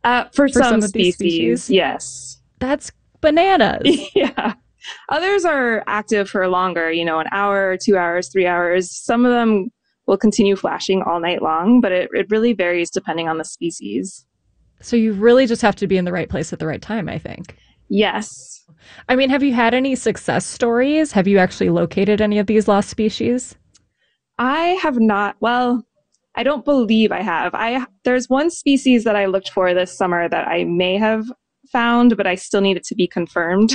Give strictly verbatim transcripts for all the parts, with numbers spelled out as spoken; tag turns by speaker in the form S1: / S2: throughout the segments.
S1: Uh, for
S2: for
S1: some
S2: some of these
S1: species,
S2: species?
S1: yes.
S2: That's bananas.
S1: Yeah. Others are active for longer, you know, an hour, two hours, three hours. Some of them will continue flashing all night long, but it, it really varies depending on the species.
S2: So you really just have to be in the right place at the right time, I think.
S1: Yes.
S2: I mean, have you had any success stories? Have you actually located any of these lost species?
S1: I have not, well, I don't believe I have. I there's one species that I looked for this summer that I may have found, but I still need it to be confirmed.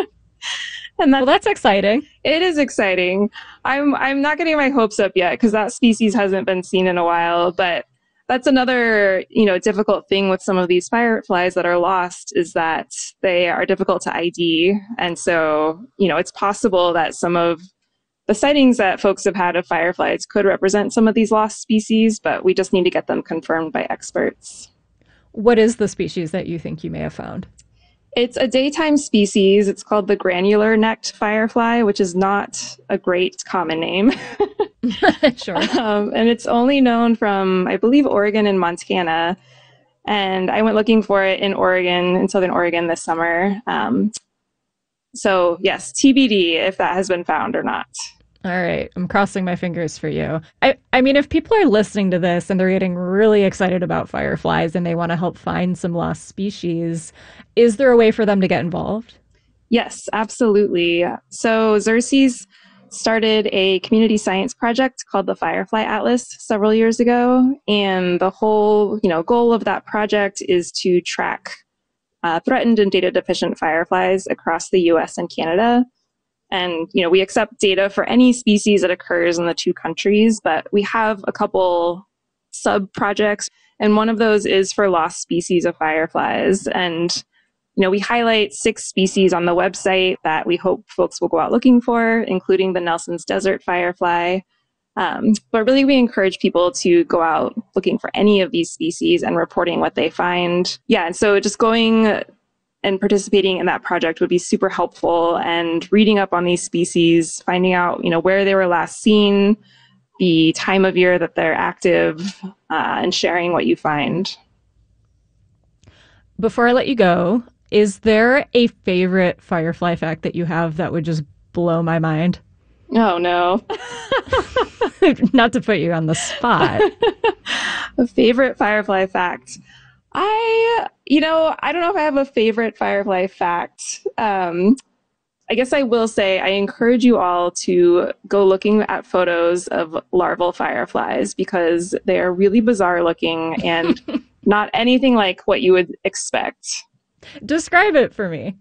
S1: And
S2: Well,
S1: that's
S2: that's exciting.
S1: it is exciting. I'm I'm not getting my hopes up yet because that species hasn't been seen in a while, but that's another, you know, difficult thing with some of these fireflies that are lost is that they are difficult to I D. And so, you know, it's possible that some of the sightings that folks have had of fireflies could represent some of these lost species, but we just need to get them confirmed by experts.
S2: What is the species that you think you may have found?
S1: It's a daytime species. It's called the granular necked firefly, which is not a great common name.
S2: Sure.
S1: Um, and it's only known from, I believe, Oregon and Montana. And I went looking for it in Oregon, in Southern Oregon this summer. Um, so, yes, T B D if that has been found or not.
S2: All right, I'm crossing my fingers for you. I, I mean, if people are listening to this and they're getting really excited about fireflies and they want to help find some lost species, is there a way for them to get involved?
S1: Yes, absolutely. So, Xerces started a community science project called the Firefly Atlas several years ago. And the whole, you know, goal of that project is to track uh, threatened and data deficient fireflies across the U S and Canada. And, you know, we accept data for any species that occurs in the two countries, but we have a couple sub projects. And one of those is for lost species of fireflies. And, you know, we highlight six species on the website that we hope folks will go out looking for, including the Nelson's Desert firefly. Um, but really, we encourage people to go out looking for any of these species and reporting what they find. Yeah, and so just going and participating in that project would be super helpful, and reading up on these species, finding out, you know, where they were last seen, the time of year that they're active, uh, and sharing what you find.
S2: Before I let you go, is there a favorite firefly fact that you have that would just blow my mind?
S1: Oh, no.
S2: Not to put you on the spot.
S1: A favorite firefly fact. I, you know, I don't know if I have a favorite firefly fact. Um, I guess I will say I encourage you all to go looking at photos of larval fireflies because they are really bizarre looking and not anything like what you would expect.
S2: Describe it for me.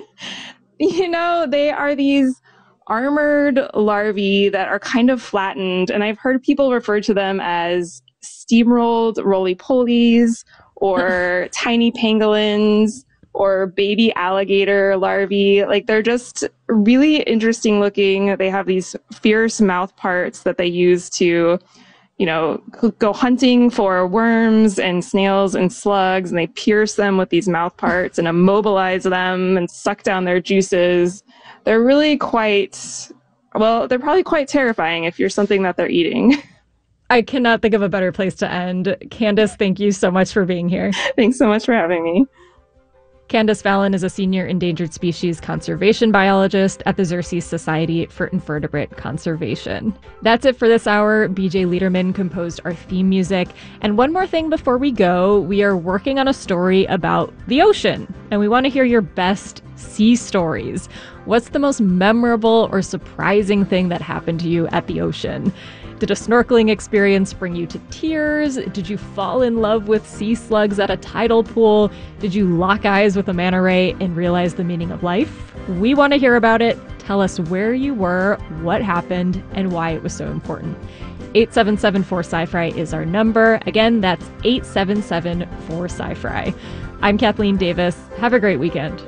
S1: You know, they are these armored larvae that are kind of flattened, and I've heard people refer to them as steamrolled roly-polies or tiny pangolins or baby alligator larvae. Like, they're just really interesting looking. They have these fierce mouth parts that they use to, you know, go hunting for worms and snails and slugs, and they pierce them with these mouth parts and immobilize them and suck down their juices. They're really quite, well, they're probably quite terrifying if you're something that they're eating.
S2: I cannot think of a better place to end. Candace, thank you so much for being here.
S1: Thanks so much for having me.
S2: Candace Fallon is a senior endangered species conservation biologist at the Xerces Society for Invertebrate Conservation. That's it for this hour. B J Liederman composed our theme music. And one more thing before we go, we are working on a story about the ocean, and we want to hear your best sea stories. What's the most memorable or surprising thing that happened to you at the ocean? Did a snorkeling experience bring you to tears? Did you fall in love with sea slugs at a tidal pool? Did you lock eyes with a manta ray and realize the meaning of life? We want to hear about it. Tell us where you were, what happened, and why it was so important. eight seven seven four sci fi is our number. Again, that's eight seven seven four sci fi. I'm Kathleen Davis. Have a great weekend.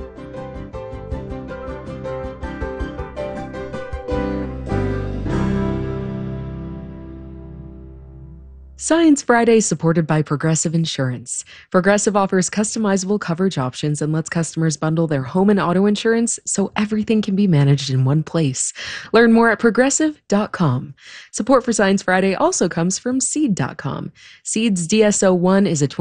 S3: Science Friday is supported by Progressive Insurance. Progressive offers customizable coverage options and lets customers bundle their home and auto insurance so everything can be managed in one place. Learn more at progressive dot com. Support for Science Friday also comes from seed dot com. Seed's D S O one is a